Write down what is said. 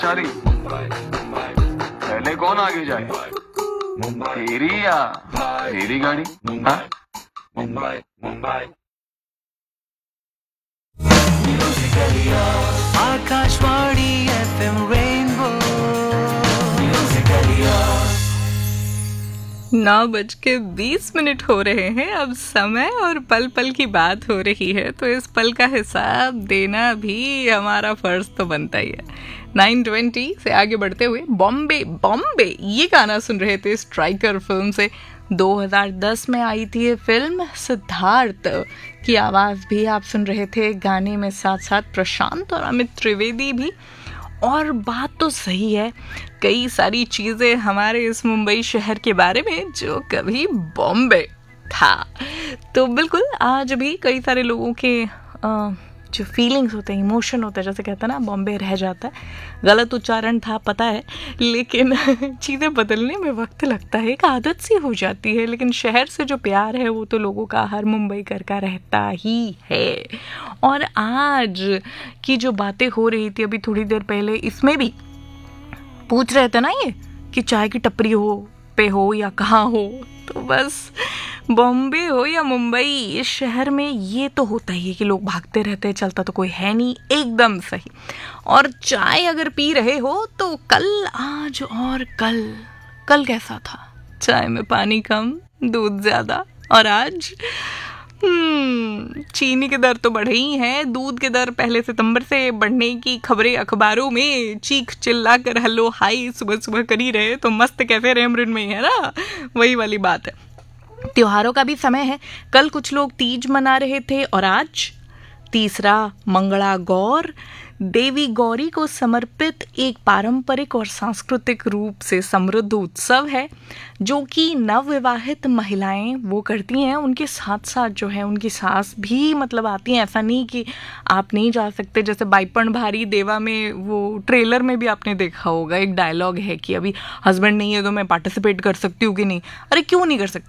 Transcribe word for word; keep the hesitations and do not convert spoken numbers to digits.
चारी पहले कौन आगे जाए, तेरी या मेरी गाड़ी? हाँ? Akashvani F M rainbow. नौ बज के बीस मिनट हो रहे हैं अब समय, और पल पल की बात हो रही है तो इस पल का हिसाब देना भी हमारा फर्ज तो बनता ही है। नाइन ट्वेंटी से आगे बढ़ते हुए बॉम्बे बॉम्बे ये गाना सुन रहे थे स्ट्राइकर फिल्म से। दो हज़ार दस में आई थी ये फिल्म। सिद्धार्थ की आवाज़ भी आप सुन रहे थे गाने में, साथ साथ प्रशांत और अमित त्रिवेदी भी। और बात तो सही है, कई सारी चीज़ें हमारे इस मुंबई शहर के बारे में जो कभी बॉम्बे था। तो बिल्कुल आज भी कई सारे लोगों के आ, जो फीलिंग्स होते हैं, इमोशन होता है, जैसे कहते हैं ना बॉम्बे रह जाता है। गलत उच्चारण था पता है, लेकिन चीज़ें बदलने में वक्त लगता है, एक आदत सी हो जाती है। लेकिन शहर से जो प्यार है वो तो लोगों का हर मुंबई कर का रहता ही है। और आज की जो बातें हो रही थी अभी थोड़ी देर पहले, इसमें भी पूछ रहे थे ना ये कि चाय की टपरी हो पे हो या कहाँ हो, तो बस बॉम्बे हो या मुंबई, इस शहर में ये तो होता ही है कि लोग भागते रहते हैं, चलता तो कोई है नहीं। एकदम सही। और चाय अगर पी रहे हो तो कल, आज और कल, कल कैसा था? चाय में पानी कम, दूध ज़्यादा। और आज हम्म चीनी के दर तो बढ़े ही हैं, दूध के दर पहले सितंबर से बढ़ने की खबरें अखबारों में चीख चिल्ला कर हल्लो हाई सुबह सुबह कर ही रहे, तो मस्त कैफे रेमरिन में है ना, वही वाली बात है। त्योहारों का भी समय है। कल कुछ लोग तीज मना रहे थे और आज तीसरा मंगला गौर, देवी गौरी को समर्पित एक पारंपरिक और सांस्कृतिक रूप से समृद्ध उत्सव है जो कि नवविवाहित महिलाएं वो करती हैं। उनके साथ साथ जो है उनकी सास भी मतलब आती हैं। ऐसा नहीं कि आप नहीं जा सकते, जैसे बाईपन भारी देवा में वो ट्रेलर में भी आपने देखा होगा, एक डायलॉग है कि अभी हस्बैंड नहीं है तो मैं पार्टिसिपेट कर सकती हूँ कि नहीं। अरे क्यों नहीं कर सकते?